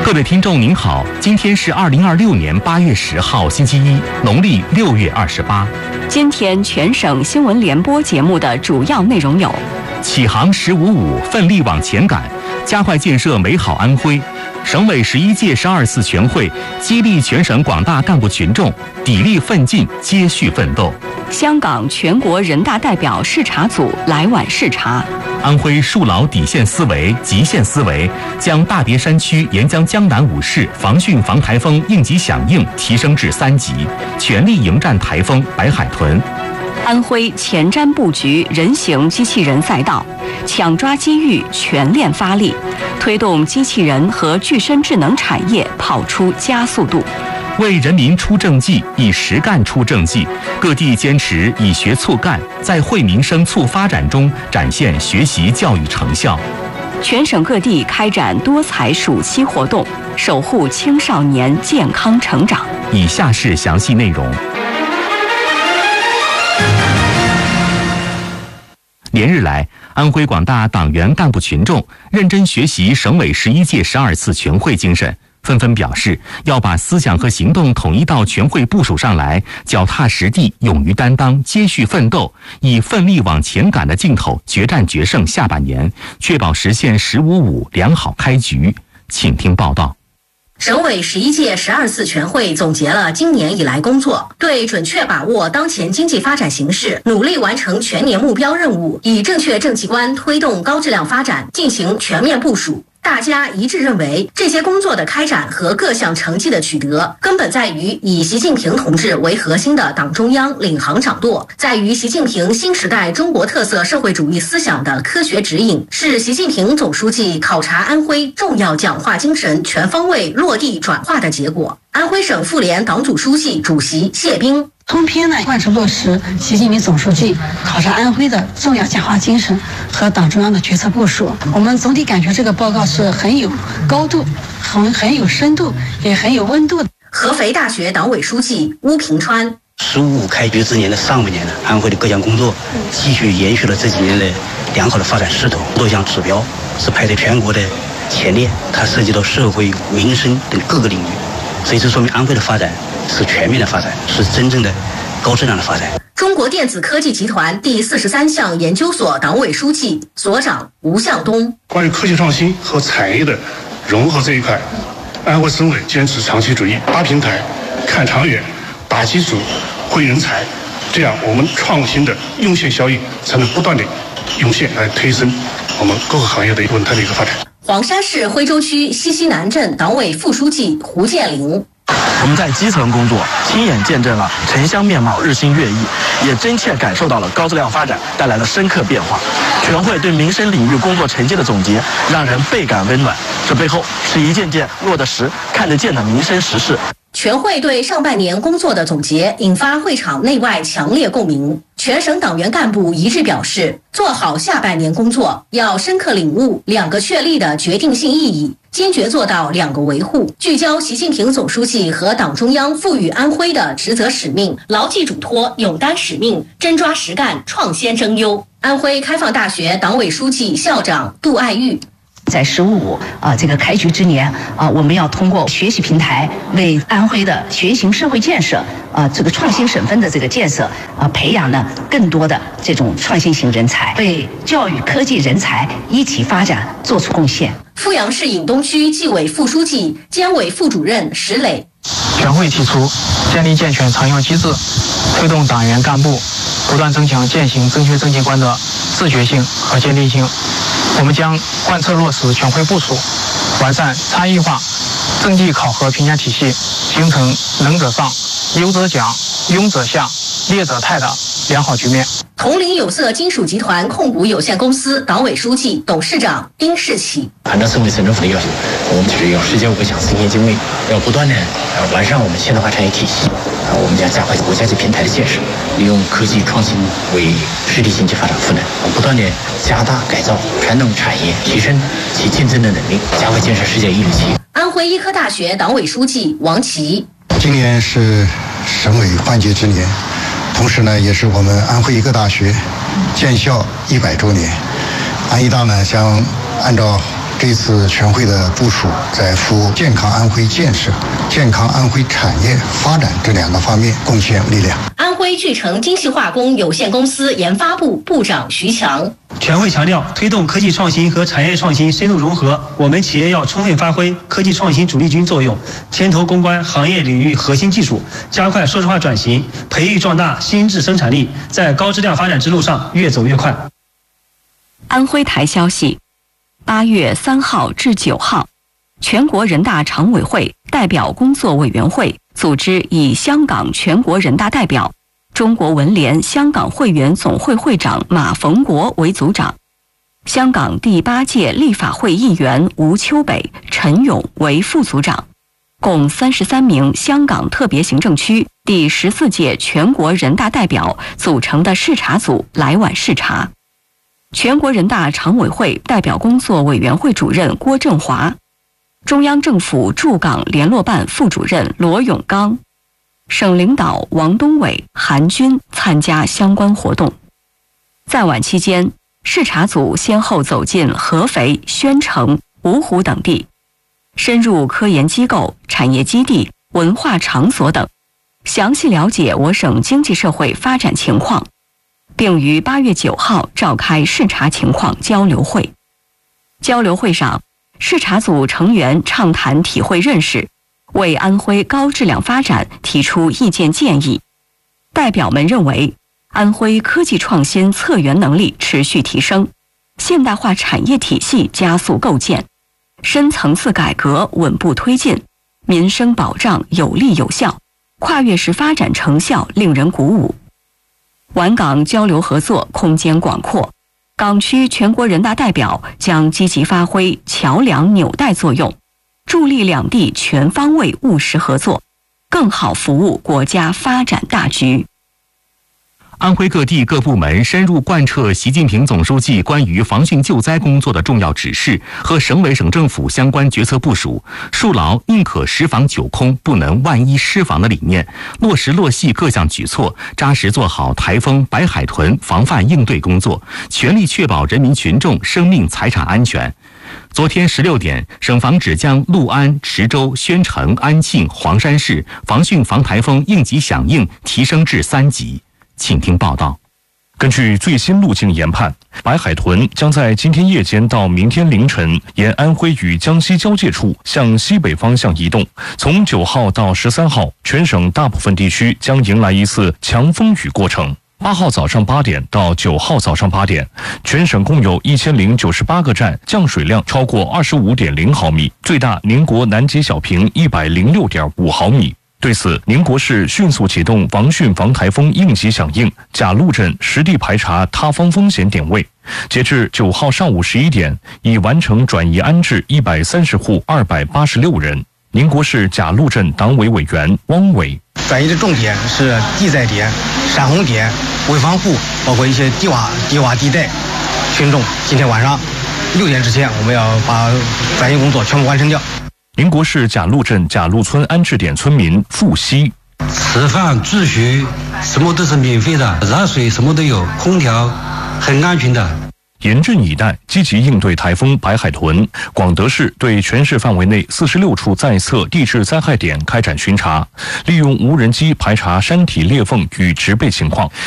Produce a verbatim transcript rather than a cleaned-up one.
各位听众您好，今天是二零二六年八月十号星期一，农历六月二十八。 今天全省新闻联播节目的主要内容有： 启航十五五，奋力往前赶，加快建设美好安徽。省委十一届十二次全会激励全省广大干部群众砥砺奋进，接续奋斗。 香港全国人大代表视察组来皖视察。 安徽树牢底线思维、极限思维，将大别山区沿江江南五市防汛防台风应急响应提升至三级，全力迎战台风白海豚。 安徽前瞻布局人形机器人赛道，抢抓机遇，全链发力，推动机器人和具身智能产业跑出加速度。 为人民出政绩，以实干出政绩，各地坚持以学促干，在惠民生促发展中展现学习教育成效。 全省各地开展多彩暑期活动，守护青少年健康成长。 以下是详细内容。连日来，安徽广大党员干部群众认真学习省委十一届十二次全会精神，纷纷表示要把思想和行动统一到全会部署上来，脚踏实地，勇于担当，接续奋斗，以奋力往前赶的劲头决战决胜下半年，确保实现十五五良好开局。请听报道。 省委十一届十二次全会总结了今年以来工作，对准确把握当前经济发展形势，努力完成全年目标任务，以正确政绩观推动高质量发展进行全面部署。大家一致认为，这些工作的开展和各项成绩的取得，根本在于以习近平同志为核心的党中央领航掌舵，在于习近平新时代中国特色社会主义思想的科学指引，是习近平总书记考察安徽重要讲话精神全方位落地转化的结果。安徽省妇联党组书记、主席谢斌通篇呢贯彻落实习近平总书记考察安徽的重要讲话精神和党中央的决策部署。我们总体感觉这个报告是很有高度、很很有深度，也很有温度的。 合肥大学党委书记邬平川。 十五五开局之年的上半年呢，安徽的各项工作继续延续了这几年的良好的发展势头，多项指标是排在全国的前列，它涉及到社会、民生等各个领域，所以这说明安徽的发展是全面的发展，是真正的高质量的发展。 中国电子科技集团第四十三项研究所党委书记、所长吴向东。 关于科技创新和产业的融合这一块，安徽省委坚持长期主义，搭平台、看长远、打基础、惠人才，这样我们创新的涌现效应才能不断的涌现，来推升我们各个行业的稳态的一个发展。 黄山市徽州区西溪南镇党委副书记胡建林。 我们在基层工作，亲眼见证了城乡面貌日新月异，也真切感受到了高质量发展带来的深刻变化。全会对民生领域工作成绩的总结，让人倍感温暖。这背后是一件件落得实、看得见的民生实事。 全会对上半年工作的总结引发会场内外强烈共鸣。全省党员干部一致表示，做好下半年工作要深刻领悟两个确立的决定性意义，坚决做到两个维护，聚焦习近平总书记和党中央赋予安徽的职责使命，牢记嘱托，勇担使命，真抓实干，创先争优。安徽开放大学党委书记、校长杜爱玉。 在十五五啊这个开局之年啊，我们要通过学习平台，为安徽的学行社会建设啊这个创新省份的这个建设啊，培养呢更多的这种创新型人才，为教育科技人才一体发展做出贡献。 阜阳市颍东区纪委副书记、监委副主任石磊。 全会提出建立健全长效机制，推动党员干部不断增强践行正确政绩观的自觉性和坚定性。我们将贯彻落实全会部署，完善差异化政绩考核评价体系，形成能者上、优者奖、庸者下、劣者汰的良好局面。 铜陵有色金属集团控股有限公司党委书记、董事长丁世奇。 按照省委省政府的要求，我们就是要实现五个强实现经纬，要不断的完善我们现代化产业体系。啊，我们将加快国家级平台的建设，利用科技创新为实体经济发展赋能，不断的加大改造传统产业，提升其竞争的能力，加快建设世界一流企业。 安徽医科大学党委书记王琦。 今年是省委换届之年，同时呢，也是我们安徽医科大学建校一百周年。安医大呢将按照这次全会的部署在扶健康安徽建设、健康安徽产业发展这两个方面贡献力量。 安徽聚成精细化工有限公司研发部部长徐强。 全会强调，推动科技创新和产业创新深度融合，我们企业要充分发挥科技创新主力军作用，牵头攻关行业领域核心技术，加快数字化转型，培育壮大新质生产力，在高质量发展之路上越走越快。 安徽台消息，八月三号至九号，全国人大常委会代表工作委员会组织以香港全国人大代表、中国文联香港会员总会会长马逢国为组长，香港第八届立法会议员吴秋北、陈勇为副组长，共三十三名香港特别行政区第十四届全国人大代表组成的视察组来皖视察。全国人大常委会代表工作委员会主任郭振华，中央政府驻港联络办副主任罗永刚，省领导王东伟、韩军参加相关活动。在皖期间，视察组先后走进合肥、宣城、芜湖等地，深入科研机构、产业基地、文化场所等，详细了解我省经济社会发展情况，并于八月九号召开视察情况交流会。交流会上，视察组成员畅谈体会认识，为安徽高质量发展提出意见建议。代表们认为，安徽科技创新策源能力持续提升，现代化产业体系加速构建，深层次改革稳步推进，民生保障有力有效，跨越式发展成效令人鼓舞。皖港交流合作空间广阔，港区全国人大代表将积极发挥桥梁纽带作用，助力两地全方位务实合作，更好服务国家发展大局。 安徽各地各部门深入贯彻习近平总书记关于防汛救灾工作的重要指示和省委省政府相关决策部署，树牢宁可十防九空不能万一失防的理念，落实落细各项举措，扎实做好台风白海豚防范应对工作，全力确保人民群众生命财产安全。昨天十六点，省防指将六安、池州、宣城、安庆、黄山市防汛防台风应急响应提升至三级。请听报道。 根据最新路径研判，白海豚将在今天夜间到明天凌晨沿安徽与江西交界处向西北方向移动。从九号到十三号，全省大部分地区将迎来一次强风雨过程。八号早上八点到九号早上八点，全省共有一千零九十八个站降水量超过二十五点零毫米，最大宁国南极小坪一百零六点五毫米。对此，宁国市迅速启动防汛防台风应急响应，甲路镇实地排查塌方风险点位。截至九号上午十一点，已完成转移安置一百三十户二百八十六人。宁国市甲路镇党委委员汪伟： 转移的重点是地灾点、闪洪点、危房户，包括一些低洼低洼地带群众。今天晚上六点之前，我们要把转移工作全部完成掉。 宁国市甲路镇甲路村安置点村民付希： 吃饭住宿什么都是免费的，热水什么都有，空调很安全的。 严阵以待，积极应对台风白海豚。广德市对全市范围内四十六处在测地质灾害点开展巡查，利用无人机排查山体裂缝与植被情况。